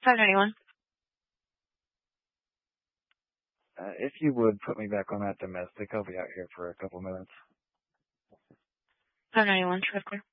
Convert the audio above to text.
591. If you would put me back on that domestic, I'll be out here for a couple minutes. 591, trip clear.